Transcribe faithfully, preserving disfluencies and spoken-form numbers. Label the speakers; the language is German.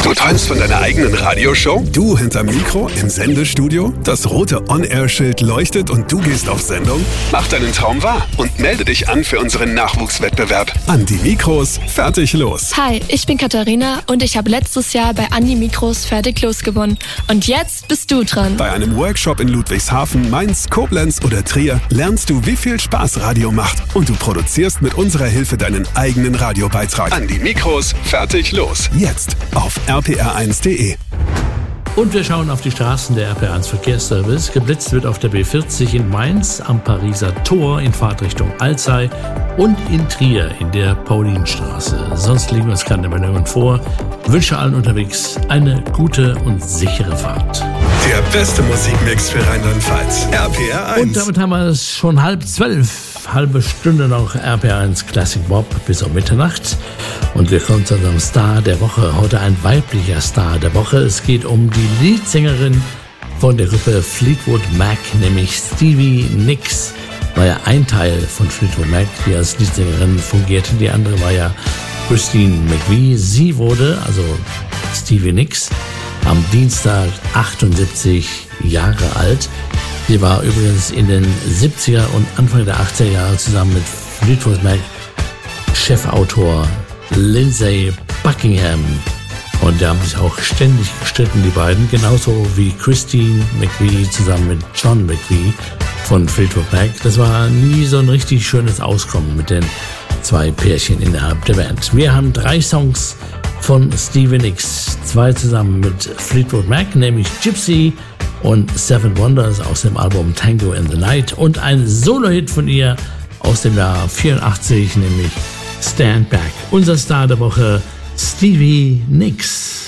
Speaker 1: Du träumst von deiner eigenen Radioshow? Du hinterm Mikro im Sendestudio? Das rote On-Air-Schild leuchtet und du gehst auf Sendung? Mach deinen Traum wahr und melde dich an für unseren Nachwuchswettbewerb. An die Mikros, fertig, los.
Speaker 2: Hi, ich bin Katharina und ich habe letztes Jahr bei An die Mikros fertig los gewonnen. Und jetzt bist du dran.
Speaker 1: Bei einem Workshop in Ludwigshafen, Mainz, Koblenz oder Trier lernst du, wie viel Spaß Radio macht. Und du produzierst mit unserer Hilfe deinen eigenen Radiobeitrag. An die Mikros, fertig, los. Jetzt auf r p r eins punkt d e.
Speaker 3: Und wir schauen auf die Straßen der R P R eins Verkehrsservice. Geblitzt wird auf der B vierzig in Mainz, am Pariser Tor in Fahrtrichtung Alzey und in Trier in der Paulinstraße. Sonst liegen uns keine Meldungen vor. Wünsche allen unterwegs eine gute und sichere Fahrt.
Speaker 1: Der beste Musikmix für Rheinland-Pfalz. R P R eins.
Speaker 3: Und damit haben wir es schon halb zwölf. Halbe Stunde noch R P R eins Classic Bob bis um Mitternacht. Und wir kommen zu unserem Star der Woche. Heute ein weiblicher Star der Woche. Es geht um die Leadsängerin von der Gruppe Fleetwood Mac, nämlich Stevie Nicks. War ja ein Teil von Fleetwood Mac, die als Leadsängerin fungierte. Die andere war ja Christine McVie. Sie wurde, also Stevie Nicks, am Dienstag achtundsiebzig Jahre alt. Sie war übrigens in den siebziger und Anfang der achtziger Jahre zusammen mit Fleetwood Mac Chefautor Lindsey Buckingham. Und die haben sich auch ständig gestritten, die beiden. Genauso wie Christine McVie zusammen mit John McVie von Fleetwood Mac. Das war nie so ein richtig schönes Auskommen mit den zwei Pärchen innerhalb der Band. Wir haben drei Songs von Stevie Nicks. Zwei zusammen mit Fleetwood Mac, nämlich Gypsy und Seven Wonders aus dem Album Tango in the Night. Und ein Solo-Hit von ihr aus dem Jahr vierundachtzig, nämlich Stand Back. Unser Star der Woche, Stevie Nicks.